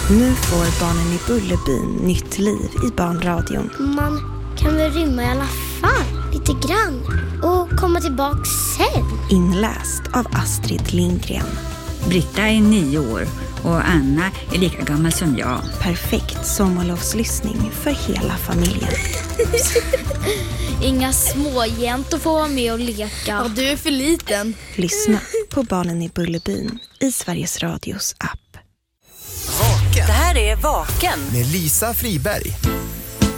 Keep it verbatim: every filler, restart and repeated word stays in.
Nu får barnen i Bullerbyn nytt liv i barnradion. Man kan väl rymma i alla fall, lite grann. Och komma tillbaka sen. Inläst av Astrid Lindgren. Britta är nio år och Anna är lika gammal som jag. Perfekt sommarlovslyssning för hela familjen. Inga små jäntor får vara med och leka. Ja, du är för liten. Lyssna på Barnen i Bullerbyn i Sveriges Radios app. Vaken. Det här är Vaken med Lisa Friberg.